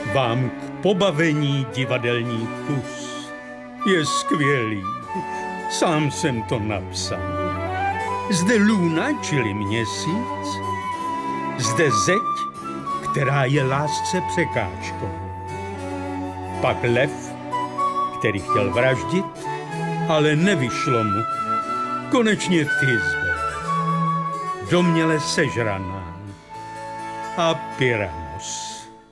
Vám k pobavení divadelní kus. Je skvělý. Sám jsem to napsal. Zde luna, čili měsíc. Zde zeď, která je lásce překážkou. Pak lev, který chtěl vraždit, ale nevyšlo mu. Konečně Thisbe, domněle sežraná. A Pyramos.